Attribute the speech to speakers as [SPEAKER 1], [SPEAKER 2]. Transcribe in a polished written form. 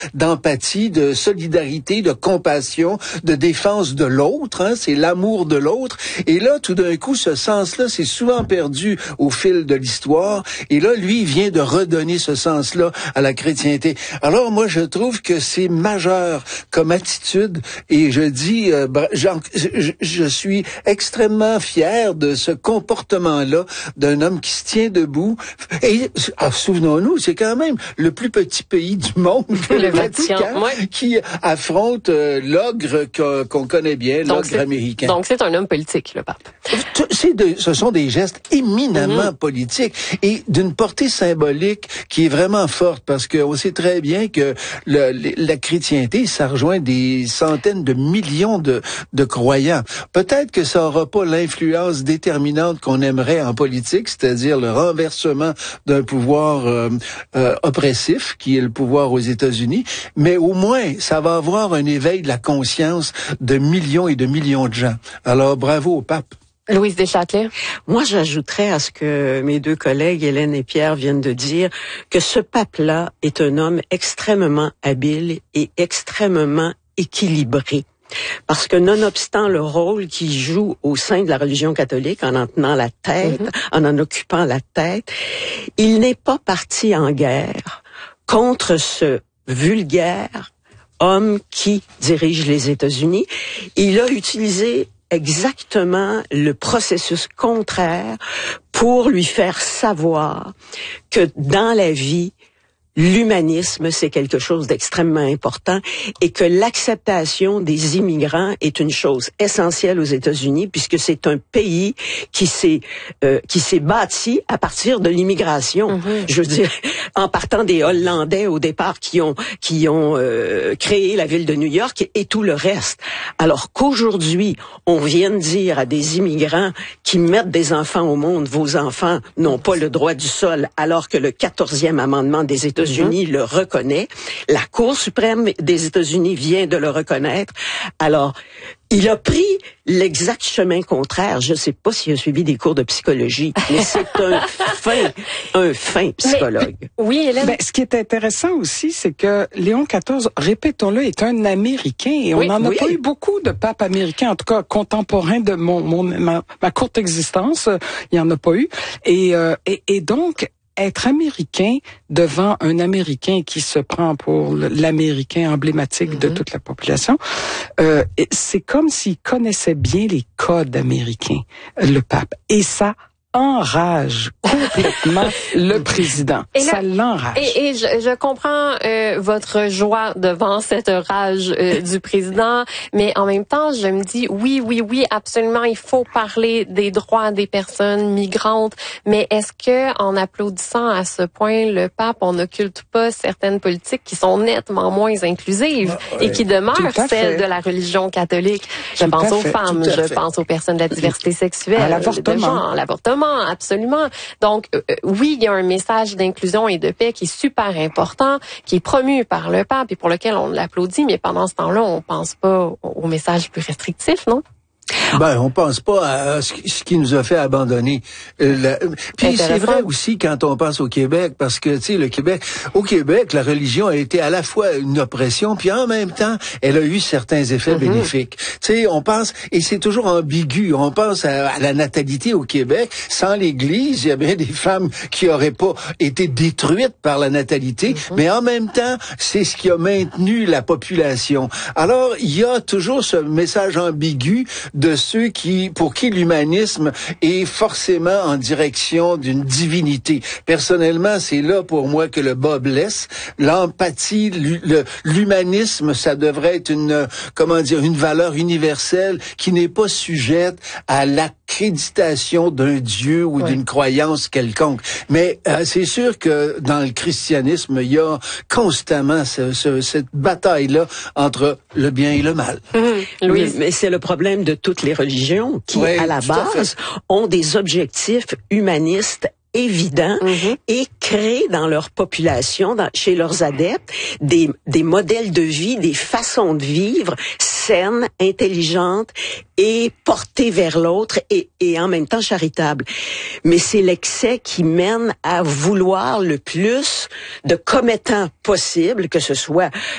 [SPEAKER 1] d'empathie, de solidarité, de compassion, de défense de l'autre, hein, c'est l'amour de l'autre. Et là, tout d'un coup, ce sens-là, c'est souvent perdu au fil de l'histoire. Et là, lui, il vient de redonner ce sens-là à la chrétienté. Alors, moi, je trouve que c'est majeur comme attitude. Et je dis, je suis extrêmement fier de ce comportement-là d'un homme qui se tient debout. Et souvenons-nous, c'est quand même le plus petit pays du monde. Le Vatican, qui affronte l'ogre qu'on connaît bien, l'ogre américain.
[SPEAKER 2] Donc, c'est un homme politique, le pape.
[SPEAKER 1] Ce sont des gestes éminemment politiques et d'une portée symbolique qui est vraiment forte parce qu'on sait très bien que la chrétienté, ça rejoint des centaines de millions de croyants. Peut-être que ça n'aura pas l'influence déterminante qu'on aimerait en politique, c'est-à-dire le renversement d'un pouvoir oppressif, qui est le pouvoir aux États-Unis, mais au moins, ça va avoir un éveil de la conscience de millions et de millions de gens. Alors, bravo au pape.
[SPEAKER 2] Louise Deschâtelet.
[SPEAKER 3] Moi, j'ajouterais à ce que mes deux collègues, Hélène et Pierre, viennent de dire, que ce pape-là est un homme extrêmement habile et extrêmement équilibré. Parce que nonobstant le rôle qu'il joue au sein de la religion catholique, en tenant la tête, en occupant la tête, il n'est pas parti en guerre contre ce vulgaire homme qui dirige les États-Unis. Il a utilisé exactement le processus contraire pour lui faire savoir que dans la vie, l'humanisme, c'est quelque chose d'extrêmement important et que l'acceptation des immigrants est une chose essentielle aux États-Unis puisque c'est un pays qui s'est bâti à partir de l'immigration. Je veux dire, en partant des Hollandais au départ qui ont créé la ville de New York et tout le reste. Alors qu'aujourd'hui, on vienne dire à des immigrants qui mettent des enfants au monde, vos enfants n'ont pas le droit du sol, alors que le 14e amendement des États-Unis le reconnaît. La Cour suprême des États-Unis vient de le reconnaître. Alors, il a pris l'exact chemin contraire. Je ne sais pas s'il a suivi des cours de psychologie, mais c'est un fin psychologue.
[SPEAKER 2] Mais, oui, Hélène.
[SPEAKER 4] Ce qui est intéressant aussi, c'est que Léon XIV, répétons-le, est un Américain et on n'en a pas eu beaucoup de papes américains, en tout cas contemporains de ma courte existence. Il n'y en a pas eu. Et donc, être américain devant un Américain qui se prend pour l'Américain emblématique de toute la population, c'est comme s'il connaissait bien les codes américains, le pape. Et ça enrage complètement le président. Ça l'enrage.
[SPEAKER 2] Et je comprends votre joie devant cette rage du président, mais en même temps, je me dis oui, absolument, il faut parler des droits des personnes migrantes, mais est-ce que en applaudissant à ce point le pape, on n'occulte pas certaines politiques qui sont nettement moins inclusives et qui demeurent celles de la religion catholique? Je pense aux femmes, je pense aux personnes de la diversité sexuelle,
[SPEAKER 4] à l'avortement.
[SPEAKER 2] L'avortement, absolument. Donc, oui, il y a un message d'inclusion et de paix qui est super important, qui est promu par le pape et pour lequel on l'applaudit, mais pendant ce temps-là, on pense pas au message plus restrictif, non?
[SPEAKER 1] On pense pas à ce qui nous a fait abandonner. Puis c'est vrai aussi quand on pense au Québec, parce que tu sais, au Québec, la religion a été à la fois une oppression, puis en même temps, elle a eu certains effets bénéfiques. Tu sais, on pense, et c'est toujours ambigu. On pense à la natalité au Québec. Sans l'Église, il y a bien des femmes qui auraient pas été détruites par la natalité, mais en même temps, c'est ce qui a maintenu la population. Alors, il y a toujours ce message ambigu de ceux pour qui l'humanisme est forcément en direction d'une divinité. Personnellement, c'est là pour moi que le bas blesse. L'empathie, l'humanisme, ça devrait être une valeur universelle qui n'est pas sujette à l'accréditation d'un dieu ou d'une croyance quelconque. Mais c'est sûr que dans le christianisme, il y a constamment cette bataille-là entre le bien et le mal.
[SPEAKER 3] Oui, mais c'est le problème de toutes les religions qui, à la base, ont des objectifs humanistes évidents et créent dans leur population, chez leurs adeptes, des modèles de vie, des façons de vivre saines, intelligentes et portées vers l'autre et en même temps charitables. Mais c'est l'excès qui mène à vouloir le plus de commettants possibles, que ce soit